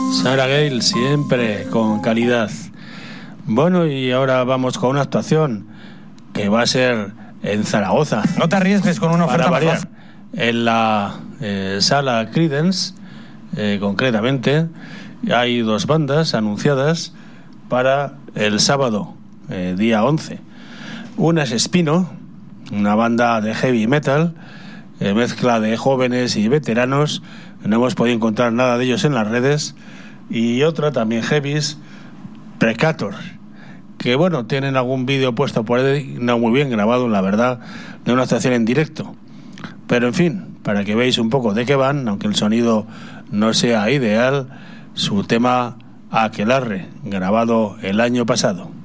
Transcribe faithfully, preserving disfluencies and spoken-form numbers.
Sarah Gale, siempre con calidad. Bueno, y ahora vamos con una actuación que va a ser en Zaragoza. No te arriesgues con una oferta para variar. En la eh, sala Creedence, eh, concretamente, hay dos bandas anunciadas para el sábado, eh, día once. Una es Espino, una banda de heavy metal, eh, mezcla de jóvenes y veteranos. No hemos podido encontrar nada de ellos en las redes. Y otra también heavies, Precator, que bueno, tienen algún vídeo puesto por ahí, no muy bien grabado, la verdad, de una actuación en directo. Pero en fin, para que veáis un poco de qué van, aunque el sonido no sea ideal, su tema Aquelarre, grabado el año pasado.